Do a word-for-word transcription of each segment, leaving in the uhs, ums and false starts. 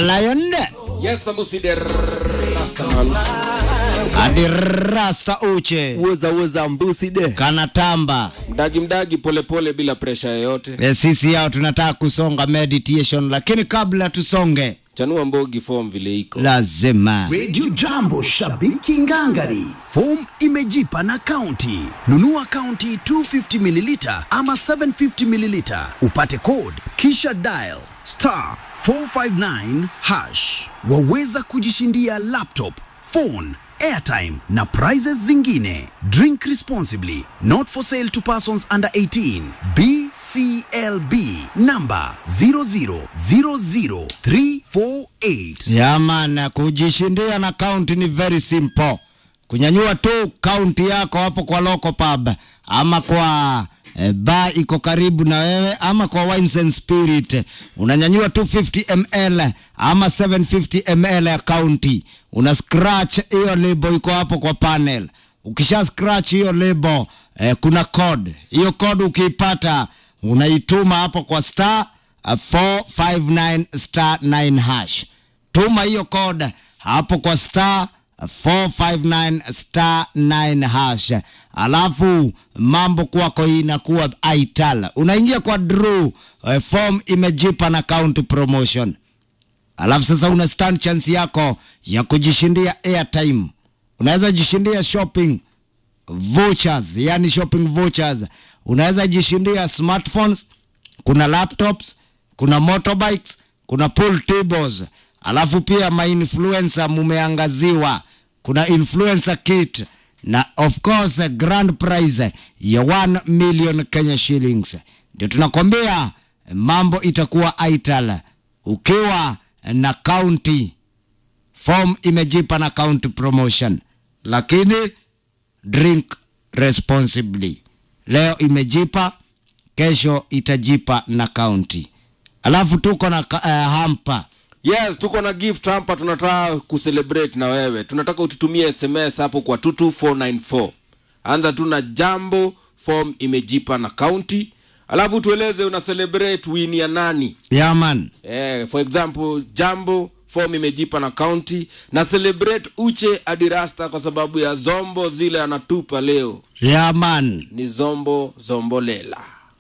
Lion. Yes, Mbusi de Rastaman. Adi Rasta uche. Woza woza Mbusi de. Kanatamba. Mdagi mdagi pole pole bila pressure yoyote. E, sisi yao tunataka kusonga meditation, lakini kabla tusonge chanua mbogi form vile iko. Lazima. Radio Jambo shabiki ngangari. Form imejipa na county. Nunua county two hundred fifty milliliter ama seven hundred fifty milliliter. Upate code kisha dial star four five nine hash. Waweza kujishindia laptop, phone, airtime na prizes zingine. Drink responsibly. Not for sale to persons under eighteen. B C L B number zero zero zero zero three four eight. Yamana, kujishindia na county ni very simple. Kunyanyua tu county yako hapo kwa local pub ama kwa e, bar iko karibu na wewe ama kwa Wines and Spirit. Unanyanyua two hundred fifty milliliters ama seven hundred fifty milliliters ya county. Una scratch hiyo label iko hapo kwa panel. Ukisha scratch hiyo label eh, kuna code. Hiyo code ukiipata unaituma hapo kwa star uh, four five nine star nine hash. Tuma hiyo code hapo kwa star uh, four five nine star nine hash. Alafu mambo kwako inakuwa aital. Unaingia kwa draw, uh, form imejipa na count promotion. Alafu sasa una stand chance yako ya kujishindia airtime. Unaweza jishindia shopping vouchers, yani shopping vouchers. Unaweza jishindia smartphones, kuna laptops, kuna motorbikes, kuna pool tables. Alafu pia ma-influencer mumeangaziwa. Kuna influencer kit na of course a grand prize ya one million Kenya shillings. Ndio tunakwambia mambo itakuwa aital ukiwa na county. Form imejipa na county promotion, lakini drink responsibly. Leo imejipa, kesho itajipa na county. Alafu tuko na uh, hamper. Yes, tuko na gift hamper, tunataka kucelebrate na wewe. Tunataka ututumie S M S hapo kwa two two four nine four. Anza tuna Jambo, form imejipa na county. Alafu tueleze una celebrate win ya nani. Yeah man. Eh, for example, Jambo, form imejipa na county. Na celebrate Uche Adirasta kwa sababu ya zombo zile anatupa leo. Yeah man. Ni zombo zombolela.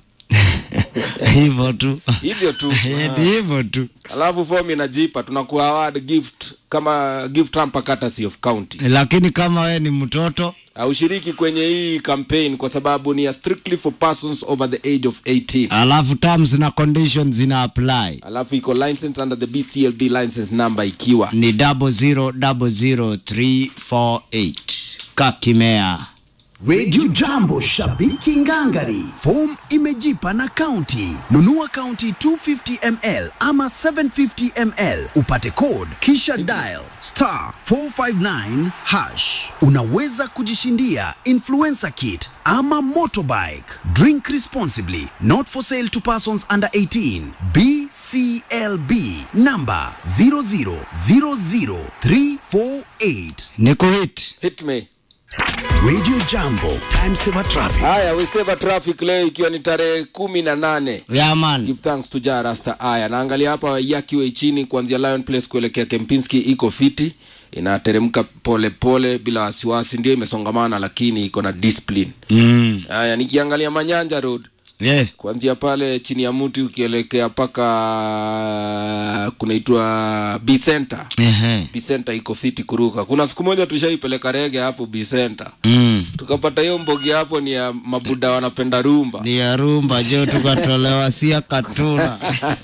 Hivyo tu. Hivyo tu. Hivyo tu. Alafu form inajipa, tunakuwa award gift kama gift hamper courtesy of county. Lakini kama we ni mtoto, ushiriki kwenye hii campaign kwa sababu ni strictly for persons over the age of eighteen. Alafu terms na conditions zina apply. Alafu iko license under the B C L B license number ikiwa ni zero zero zero zero three four eight. Kakimea. Radio Jambo shabiki ngangari. Form imejipa na county. Nunua county two hundred fifty milliliters ama seven hundred fifty milliliters. Upate code kisha dial star four five nine hash. Unaweza kujishindia influencer kit ama motorbike. Drink responsibly. Not for sale to persons under eighteen. B C L B number zero zero zero zero three four eight. Niko hit. Hit me. Radio Jambo, time saver traffic. Haya, we save traffic leo ikiwa ni tarehe kumi na nane. Yeah man. Give thanks to Jah Rasta. Haya, naangalia hapa yakiwe chini kuanzia Lion Place kuelekea Kempinski iko fiti. Inateremka pole pole bila wasiwasi, ndio imesongamana lakini iko na discipline. Mm. Haya, nikiangalia Manyanja Road. Yeah. Kuanzia pale chini ya mti ukielekea paka kunaitwa B Center. Uh-huh. B Center iko fiti kuruka. Kuna siku moja tushaipeleka rege hapo B Center. Mm. Tukapata hiyo mbogi hapo ni ya mabuda wanapenda rumba. Ni ya rumba jo tukatolewa sia katuna.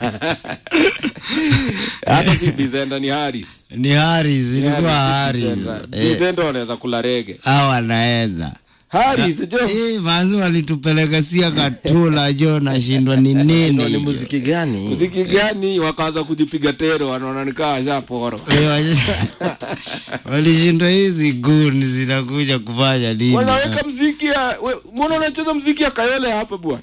Hata si B Center ni Harris. Ni Harris, ilikuwa Harris. B Center wanaweza kula rege. Hao wanaweza. Harris jo. Eh, manzi walitupeleka sia katula jo na shindwa ni nini? Ni muziki gani? Muziki gani? Wakaanza kujipiga tero, wanaona nikaa washaporo. Walishindwa hizi guni zinakuja kufanya nini? Wanaweka muziki ya, mbona unacheza muziki ya Kayole hapa bwana?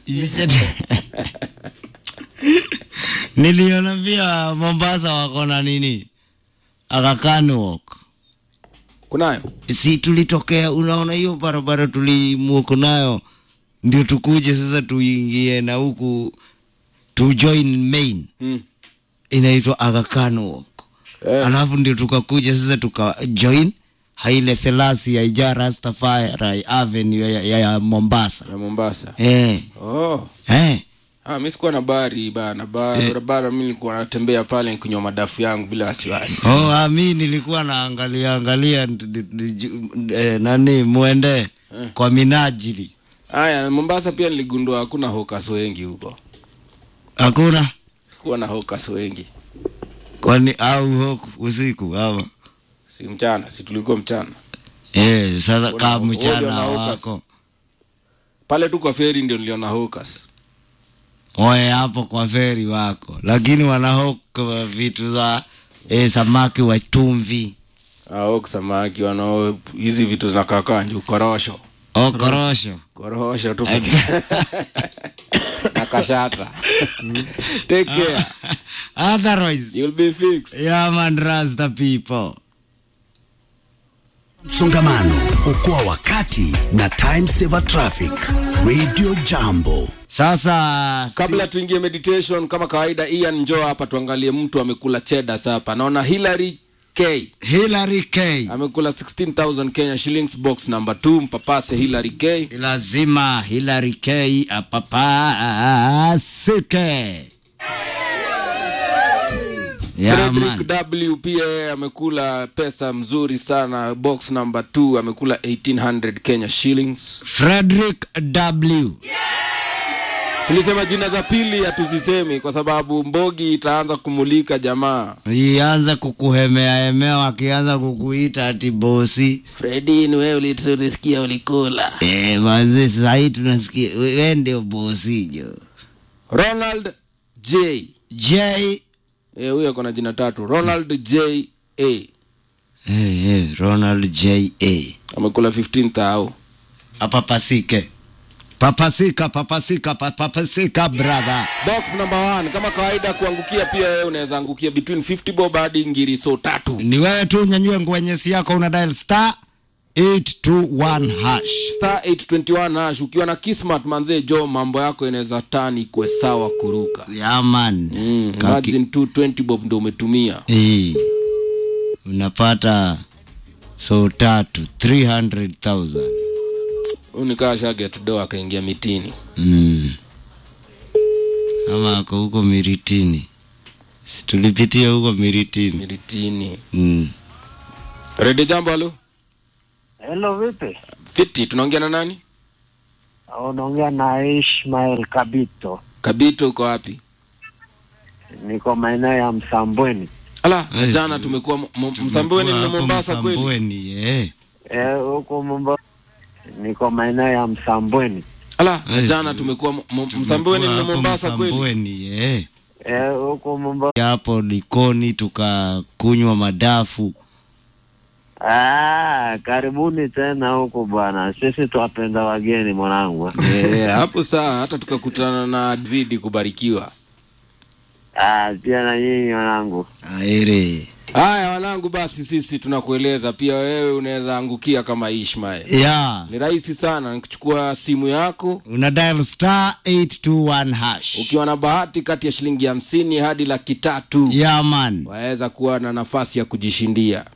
Niliona pia Mombasa wako na nini? Aga Khan Walk. Kunayo? Si tulitokea, unaona hiyo barabara tulimuoko nayo, ndio tukuje sasa tuingie na huku to join main. Hmm. Inaitwa Aga Khan Walk. eh. Alafu ndio tukakuja sasa tuka join Haile Selassie ya Ija Rastafari Avenue ya, ya, ya Mombasa. Ya Mombasa. Eh. Oh. Eh. Ah, mimi sikuwa na bari bana, barabara mimi nilikuwa natembea pale nikinywa madafu yangu bila wasiwasi. Oh, ah, mimi nilikuwa naangalia angalia eh, nani muende eh. Kwa minajili. Haya, Mombasa pia niligundua hakuna hawkers wengi huko. Hakuna? Sikuwa na hawkers wengi. Kwani au huko usiku ama? Si mchana, si tulikuwa mchana. Eh, sasa kama mchana wako. Pale tu kwa feri ndio niliona hawkers. Oe hapo kwa feri wako. Lakini wanahoka vitu za eh, samaki wa chumvi. Ah, hoka samaki wanao hizi vitu zinakaa kanju korosho. Oh, korosho. Korosho tu. Na kashata. Take care. Otherwise you'll be fixed. Yeah man, Rasta people. Msongamano, okoa wakati na time saver traffic. Radio Jambo. Sasa kabla si... tuingie meditation kama kawaida, Ian njoo hapa tuangalie mtu amekula cheddar hapa. Naona Hillary K. Hillary K. Amekula sixteen thousand Kenya shillings box number two. Mpapase Hillary K. Lazima Hillary K apapasike. Frederick W pia amekula pesa mzuri sana box number two, amekula eighteen hundred Kenya shillings. Frederick W. Tulisema jina za pili hatuzisemi kwa sababu Mbogi itaanza kumulika jamaa. Ianza kukuhemea hemea wakianza kukuita ati bosi. Freddy, ni wewe ulisikia ulikula. Eh, manzi sasa hii tunasikia wewe ndio bosi jo. Ronald J. J. Eh, huyo kuna jina tatu. Ronald J A. Eh, eh, Ronald J A. Amekula fifteen thousand. Apapasike. Papasika, papasika, papasika brother. Box number one, kama kawaida kuangukia pia wewe unaweza angukia between fifty bob hadi ngiri so tatu. Ni wewe tu nyanyue ngwenyesi yako una dial star eight two one hash. Star eight two one hash. Ukiwa na Kismat manze jo, mambo yako inaweza tani kwa sawa kuruka. Yeah man. Mm, imagine two hundred twenty bob ndio umetumia. Eh. Unapata so tatu three hundred thousand. Unikasha get do akaingia mitini. Mm. Ama ako huko Miritini. Situlipitia huko Miritini. Miritini. Mm. Ready Jambo, halo? Hello, vipi? Fiti, tunaongea na nani? Unaongea na Ishmael Kabito. Kabito uko wapi? Niko maeneo ya Msambweni. Ala, jana tumekuwa Msambweni na Mombasa kweli. Msambweni, eh. Eh, huko Mombasa. Niko maeneo ya Msambweni. Ala, jana tumekuwa Msambweni na Mombasa kweli. Msambweni, eh. Eh, huko Mombasa. Hapo Likoni tukakunywa madafu. Ah, karibuni tena huko bwana. Sisi tuwapenda wageni mwanangu. Eh, hapo saa hata tukakutana na zidi kubarikiwa. Ah, pia na nyinyi mwanangu. Aere. Haya wanangu, basi sisi tunakueleza pia wewe unaweza angukia kama Ishmael. Yeah. Ni rahisi sana, nikichukua simu yako una dial star eight two one hash. Ukiwa na bahati kati ya shilingi hamsini hadi laki tatu. Yeah man. Waweza kuwa na nafasi ya kujishindia